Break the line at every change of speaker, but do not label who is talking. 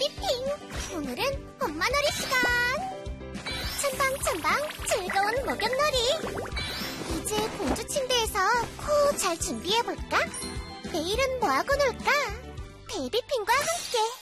베이비핑! 오늘은 엄마놀이 시간! 첨방첨방 즐거운 목욕놀이! 이제 공주 침대에서 코 잘 준비해볼까? 내일은 뭐하고 놀까? 베이비핑과 함께!